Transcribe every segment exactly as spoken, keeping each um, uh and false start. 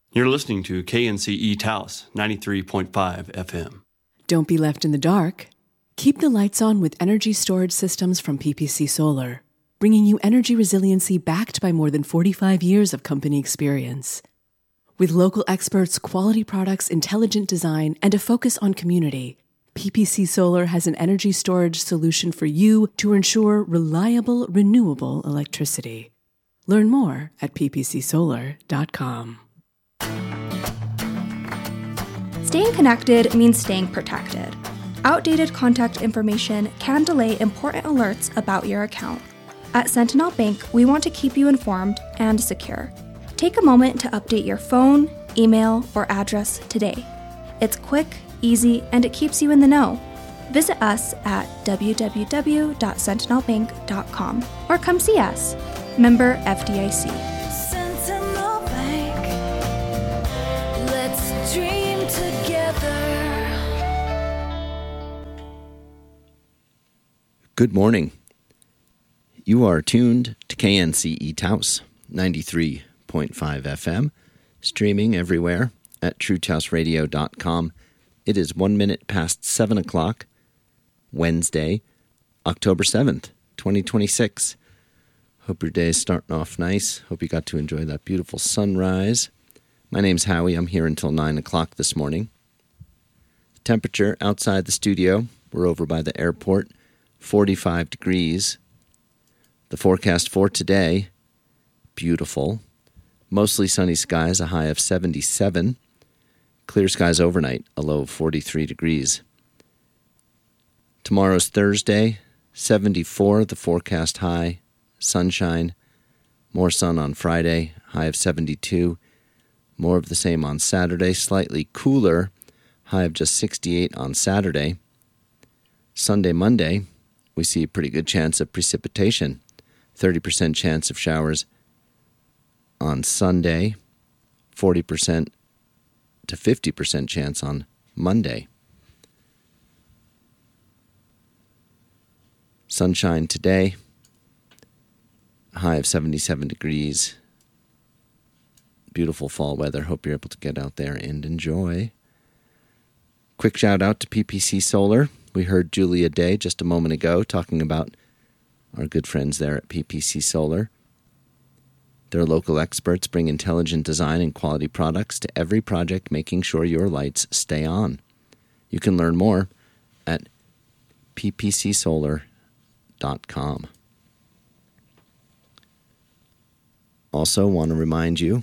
You're listening to K N C E Taos, ninety-three point five F M. Don't be left in the dark. Keep the lights on with energy storage systems from P P C Solar, bringing you energy resiliency backed by more than forty-five years of company experience. With local experts, quality products, intelligent design, and a focus on community, P P C Solar has an energy storage solution for you to ensure reliable, renewable electricity. Learn more at p p c solar dot com. Staying connected means staying protected. Outdated contact information can delay important alerts about your account. At Sentinel Bank, we want to keep you informed and secure. Take a moment to update your phone, email, or address today. It's quick, easy, and it keeps you in the know. Visit us at w w w dot sentinel bank dot com or come see us. Member F D I C. Sentinel Bank, let's dream together. Good morning. You are tuned to K N C E Taos, ninety-three point five F M, streaming everywhere at true taos radio dot com. It is one minute past seven o'clock, Wednesday, October seventh, twenty twenty-six. Hope your day is starting off nice. Hope you got to enjoy that beautiful sunrise. My name's Howie. I'm here until nine o'clock this morning. The temperature outside the studio, we're over by the airport, forty-five degrees. The forecast for today, beautiful. Mostly sunny skies, a high of seventy-seven. Clear skies overnight, a low of forty-three degrees. Tomorrow's Thursday, seventy-four, the forecast high. Sunshine, more sun on Friday, high of seventy-two. More of the same on Saturday, slightly cooler, high of just sixty-eight on Saturday. Sunday, Monday, we see a pretty good chance of precipitation. thirty percent chance of showers on Sunday, forty percent to fifty percent chance on Monday. Sunshine today, high of seventy-seven degrees. Beautiful fall weather. Hope you're able to get out there and enjoy. Quick shout out to P P C Solar. We heard Julia Day just a moment ago talking about our good friends there at P P C Solar. Their local experts bring intelligent design and quality products to every project, making sure your lights stay on. You can learn more at p p c solar dot com. Also want to remind you,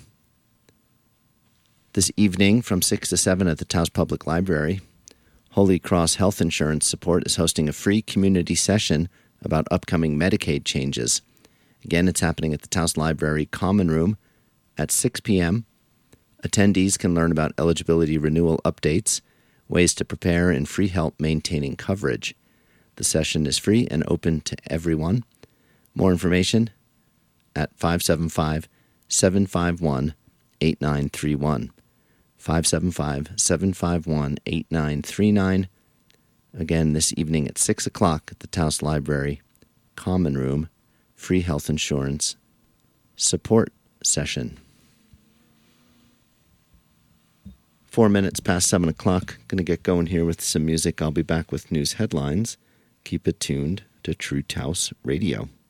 this evening from six to seven at the Taos Public Library, Holy Cross Health Insurance Support is hosting a free community session about upcoming Medicaid changes. Again, it's happening at the Taos Library Common Room at six p.m. Attendees can learn about eligibility renewal updates, ways to prepare, and free help maintaining coverage. The session is free and open to everyone. More information at five seven five, seven five one, eight nine three one. five seven five, seven five one, eight nine three nine. Again, this evening at six o'clock at the Taos Library Common Room, free health insurance support session. Four minutes past seven o'clock. Going to get going here with some music. I'll be back with news headlines. Keep it tuned to True Taos Radio.